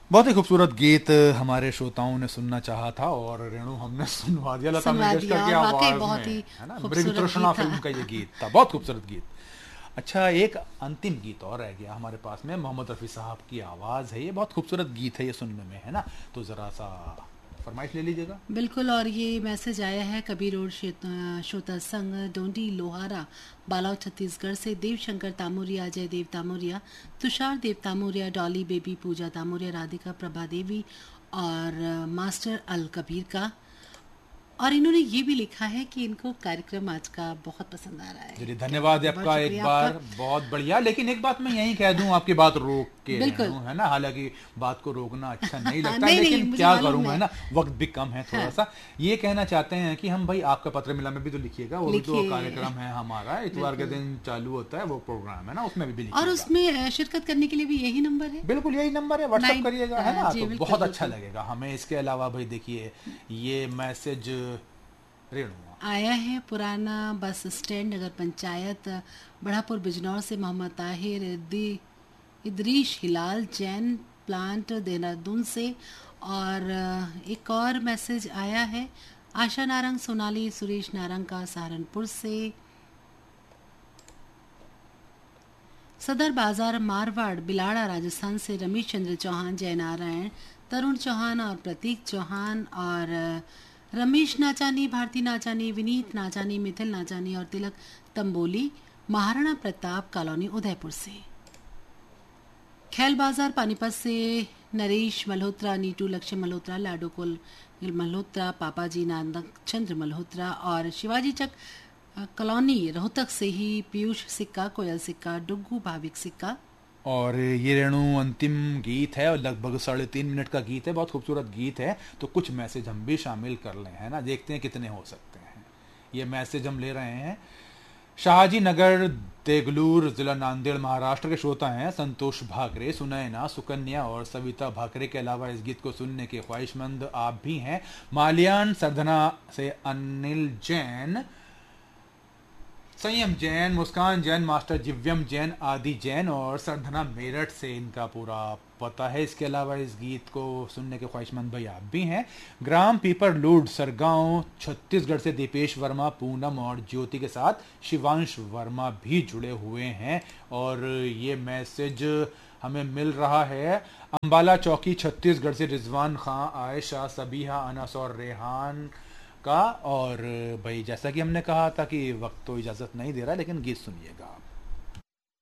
बहुत ही खूबसूरत गीत हमारे श्रोताओं ने सुनना चाहा था और रेणु हमने सुनवा दिया लता सुनवा मंगेशकर दिया, की और वाकई आवाज बहुत में, ही है ना। मृग खूबसूरत तृष्णा गीत फिल्म का था। ये गीत था, बहुत खूबसूरत गीत। अच्छा, एक अंतिम गीत और रह गया हमारे पास में, मोहम्मद रफ़ी साहब की आवाज़ है, ये बहुत खूबसूरत गीत है ये सुनने में, है ना। तो ज़रा सा फरमाइश ले लीजिएगा। बिल्कुल, और ये मैसेज आया है कबीर रोड श्रोता संघ डोंडी लोहारा बालाव छत्तीसगढ़ से। देव शंकर तामोरिया, जय देव तामोरिया, तुषार देव तामोरिया, डॉली बेबी, पूजा तामोरिया, राधिका प्रभा देवी और मास्टर अल कबीर का। और इन्होंने ये भी लिखा है कि इनको कार्यक्रम आज का बहुत पसंद आ रहा है। चलिए, क्या धन्यवाद बात है है, बहुत आपका एक शुक्रिया आपका। बार, बहुत बढ़िया। लेकिन एक बात मैं यही कह दूं, आपकी बात रोक के बिल्कुल। रेणु, है ना। हालांकि बात को रोकना अच्छा नहीं लगता, नहीं नहीं, लेकिन मुझे क्या मालूम करूं, है है। ना, वक्त भी कम है थोड़ा हाँ, सा। ये कहना चाहते हैं कि हम भाई आपका पत्र मिला में भी तो लिखिएगा, वो भी तो लिखिए। कार्यक्रम है हमारा, इतवार के बिल्कुल। दिन चालू होता है वो प्रोग्राम, है ना, उसमें भी और लिखिएगा। उसमें शिरकत करने के लिए भी यही नंबर है। बिल्कुल यही नंबर है, व्हाट्सअप नाइन। करिएगा, है ना, जी तो बिल्कुल बहुत अच्छा बिल्कुल। लगेगा हमें। इसके अलावा भाई देखिए, ये मैसेज रेणु, आया है पुराना बस स्टैंड नगर पंचायत बढ़ापुर बिजनौर से मोहम्मद ताहिर इदरीश हिलाल जैन प्लांट देहरादून से। और एक और मैसेज आया है आशा नारंग सोनाली सुरेश नारंग का सहारनपुर से। सदर बाजार मारवाड़ बिलाड़ा राजस्थान से रमेश चंद्र चौहान, जय नारायण, तरुण चौहान और प्रतीक चौहान और रमेश नाचानी, भारती नाचानी, विनीत नाचानी, मिथिल नाचानी और तिलक तंबोली महाराणा प्रताप कॉलोनी उदयपुर से। खैल बाजार पानीपत से नरेश मल्होत्रा, नीटू लक्ष्य मल्होत्रा, लाडो कुल मल्होत्रा, पापाजी नानक चंद्र मल्होत्रा और शिवाजी चक कॉलोनी रोहतक से ही पीयूष सिक्का, कोयल सिक्का, डुग्गू भाविक सिक्का। और ये रेणु अंतिम गीत है और लगभग 3.5 मिनट का गीत है, बहुत खूबसूरत गीत है। तो कुछ मैसेज हम भी शामिल कर लें, है ना, देखते हैं कितने हो सकते हैं। ये मैसेज हम ले रहे हैं शाहजी नगर देगलूर, जिला नांदेड़, महाराष्ट्र के श्रोता हैं संतोष भाकरे, सुनैना, सुकन्या और सविता भाकरे के अलावा इस गीत को सुनने के ख्वाहिशमंद आप भी हैं। माल्यान सरधना से अनिल जैन, संयम जैन, मुस्कान जैन, मास्टर जिव्यम जैन, आदि जैन और सरधना मेरठ से इनका पूरा पता है। इसके अलावा इस गीत को सुनने के ख्वाहिशमंद भाई आप भी हैं। ग्राम पीपर लूड सरगांव छत्तीसगढ़ से दीपेश वर्मा, पूनम और ज्योति के साथ शिवांश वर्मा भी जुड़े हुए हैं। और ये मैसेज हमें मिल रहा है अंबाला चौकी छत्तीसगढ़ से रिजवान खां, आयशा, सबीहा, अनस और रेहान का। और भाई जैसा कि हमने कहा था कि वक्त तो इजाज़त नहीं दे रहा, लेकिन गीत सुनिएगा आप।